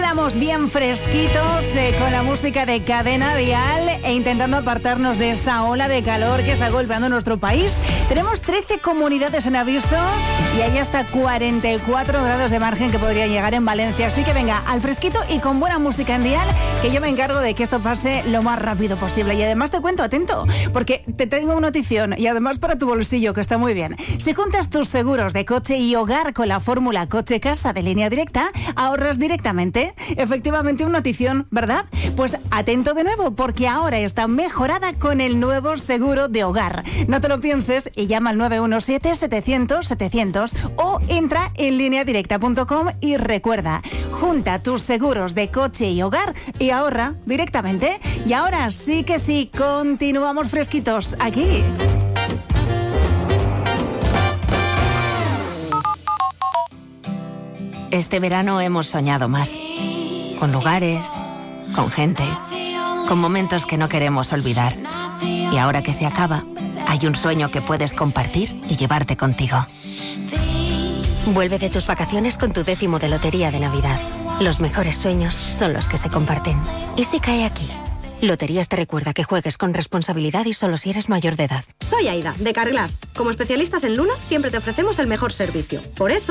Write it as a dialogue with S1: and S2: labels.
S1: estamos bien fresquitos con la música de Cadena Dial e intentando apartarnos de esa ola de calor que está golpeando nuestro país. Tenemos 13 comunidades en aviso y hay hasta 44 grados de margen que podría llegar en Valencia. Así que venga, al fresquito y con buena música en Dial, que yo me encargo de que esto pase lo más rápido posible. Y además te cuento, atento, porque te traigo una notición y además para tu bolsillo, que está muy bien. Si juntas tus seguros de coche y hogar con la fórmula coche-casa de Línea Directa, ahorras directamente. Efectivamente, una notición, ¿verdad? Pues atento de nuevo, porque ahora está mejorada con el nuevo seguro de hogar. No te lo pienses y llama al 917-700-700 o entra en lineadirecta.com y recuerda, junta tus seguros de coche y hogar y ahorra directamente. Y ahora sí que sí, continuamos fresquitos aquí.
S2: Este verano hemos soñado más, con lugares, con gente, con momentos que no queremos olvidar. Y ahora que se acaba, hay un sueño que puedes compartir y llevarte contigo.
S3: Vuelve de tus vacaciones con tu 10º de Lotería de Navidad. Los mejores sueños son los que se comparten. ¿Y si cae aquí? Loterías te recuerda que juegues con responsabilidad y solo si eres mayor de edad.
S4: Soy Aida, de Carglass. Como especialistas en lunas siempre te ofrecemos el mejor servicio. Por eso